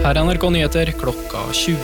Her NRK Nyheter klokka 20.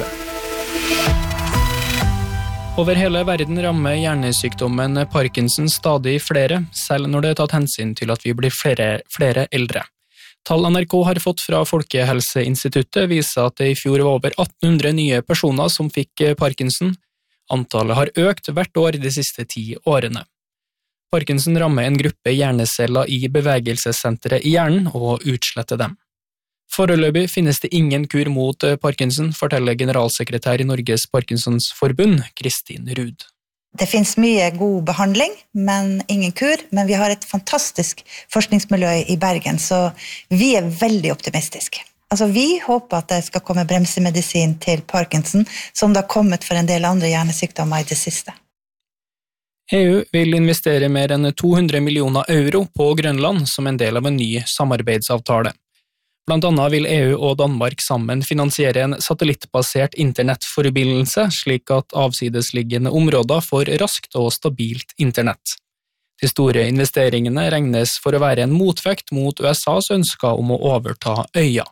Over hele verden rammer hjernesykdommen Parkinson stadig flere, selv når det er tatt hensyn til at vi blir flere eldre. Tall NRK har fått fra Folkehelseinstituttet viser at det i fjor var over 1800 nye personer som fikk Parkinson. Antallet har økt hvert år de siste 10 årene. Parkinson rammer en gruppe hjerneceller i bevegelsessenteret i hjernen og utsletter dem. Foreløpig finnes det ingen kur mot Parkinson, forteller generalsekretær i Norges Parkinsonsforbund, Kristin Rud. Det finnes mye god behandling, men ingen kur, men vi har et fantastisk forskningsmiljø i Bergen, så vi er veldig optimistiske. Altså, vi håper at det skal komme bremsemedisin til Parkinson, som det har kommet for en del andre hjernesykdommer i det siste. EU vil investere mer enn 200 millioner euro på Grønland som en del av en ny samarbeidsavtale. Blant annet vil EU og Danmark sammen finansiere en satellittbasert internettforbindelse, slik at avsidesliggende områder får raskt og stabilt internett. De store investeringene regnes for å være en motvekt mot USAs ønsker om å overta øya.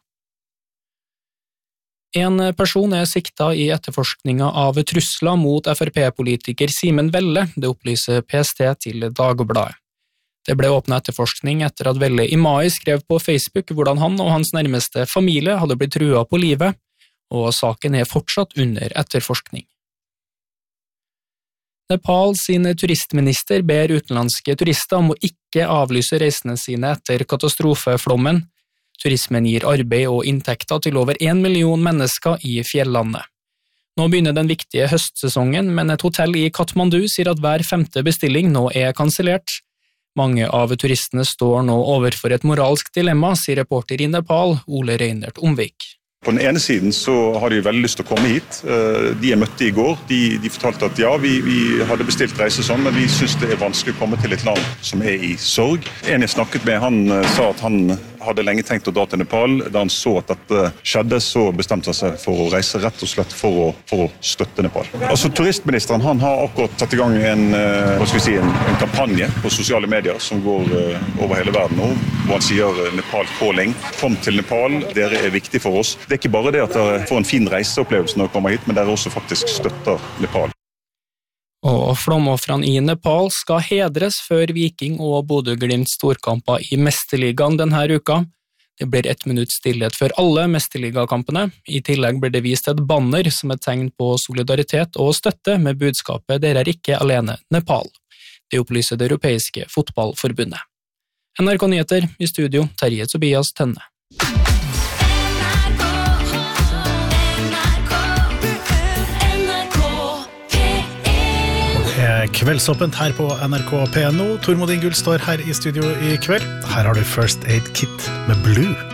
En person er siktet i etterforskningen av trusler mot FrP-politiker Simen Velle, det opplyser PST til Dagbladet. Det ble åpnet etterforskning etter at Velle i mai skrev på Facebook hvordan han og hans nærmeste familie hadde blitt truet på livet, og saken er fortsatt under etterforskning. Nepal sin turistminister ber utenlandske turister om å ikke avlyse reisene sine etter katastrofeflommen. Turismen gir arbeid og inntekter til over 1 million mennesker i fjellandet. Nå begynner den viktige høstsesongen, men et hotell i Kathmandu sier at hver 5. bestilling nå er kansellert. Mange av turistene står nå overfor et moralsk dilemma, sier reporter i Nepal, Ole Reinert Omvik. På den ene siden så har de veldig lyst til å komme hit. De jeg møtte i går, de fortalte at ja, vi hadde bestilt reise sånn, men vi synes det er vanskelig å komme til et land som er i sorg. En jeg snakket med, han sa at han hadde lenge tenkt å dra til Nepal. Da han så at dette skjedde, så bestemte han seg for å reise rett og slett for å støtte Nepal. Altså, turistministeren han har akkurat tatt i gang en kampanje på sosiale medier som går over hele verden nå, hvor han sier Nepal calling. Kom til Nepal, dere er viktig for oss. Det er ikke bare det at dere får en fin reiseopplevelse når dere kommer hit, men dere også faktisk støtter Nepal. Og flomoffrene i Nepal skal hedres før Viking og Bodø/Glimt storkamper i Mesterligaen denne uka. Det blir 1 minutt stillhet før alle Mesterligakampene. I tillegg blir det vist et banner som et tegn på solidaritet og støtte med budskapet «Dere er ikke alene, Nepal». Det opplyser det europeiske fotballforbundet. NRK Nyheter i studio, Terje Tobias Tønne. Kveldsåpent her på NRK P1. Tormod Ingul står her i studio i kveld. Her har du First Aid Kit med Blue.